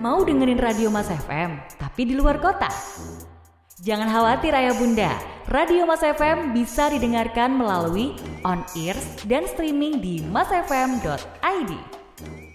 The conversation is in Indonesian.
Mau dengerin Radio Mas FM, tapi di luar kota? Jangan khawatir ayah bunda, Radio Mas FM bisa didengarkan melalui on-ear dan streaming di masfm.id.